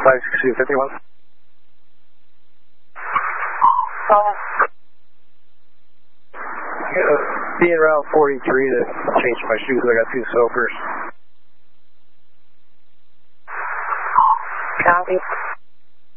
56251. Be in route 43 to change my shoes. I got 2 soakers. Copy.